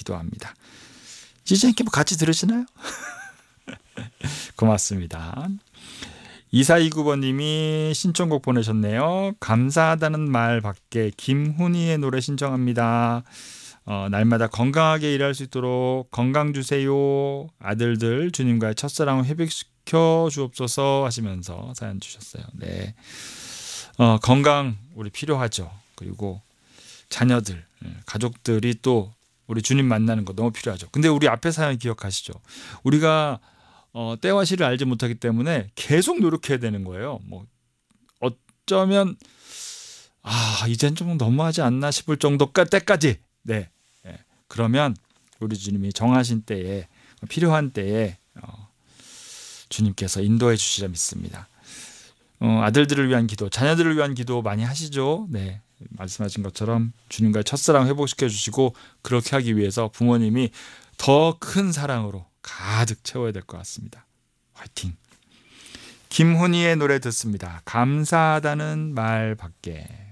기도합니다. 지지님께 같이 들으시나요? 고맙습니다. 2429번님이 신청곡 보내셨네요. 감사하다는 말 밖에 김훈이의 노래 신청합니다. 날마다 건강하게 일할 수 있도록 건강 주세요. 아들들 주님과의 첫사랑을 회복시켜 주옵소서 하시면서 사연 주셨어요. 네, 건강 우리 필요하죠. 그리고 자녀들, 가족들이 또 우리 주님 만나는 거 너무 필요하죠. 근데 우리 앞에 사연 기억하시죠? 우리가 때와 시를 알지 못하기 때문에 계속 노력해야 되는 거예요. 뭐 어쩌면 이젠 좀 너무하지 않나 싶을 때까지. 네. 그러면 우리 주님이 정하신 때에, 필요한 때에 주님께서 인도해 주시리라 믿습니다. 아들들을 위한 기도, 자녀들을 위한 기도 많이 하시죠. 네, 말씀하신 것처럼 주님과의 첫사랑 회복시켜 주시고, 그렇게 하기 위해서 부모님이 더 큰 사랑으로 가득 채워야 될 것 같습니다. 화이팅! 김훈이의 노래 듣습니다. 감사하다는 말 밖에.